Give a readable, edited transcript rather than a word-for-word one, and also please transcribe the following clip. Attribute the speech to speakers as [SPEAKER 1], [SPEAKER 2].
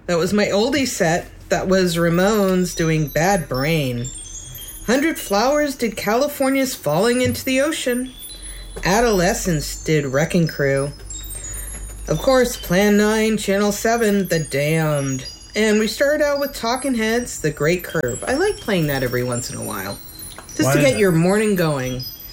[SPEAKER 1] That was my oldie set. That was Ramones doing Bad Brain. 100 Flowers did California's Falling into the Ocean. Adolescence did Wrecking Crew. Of course, Plan 9, Channel 7, The Damned. And we started out with Talking Heads, The Great Curve. I like playing that every once in a while. Just to get your morning going.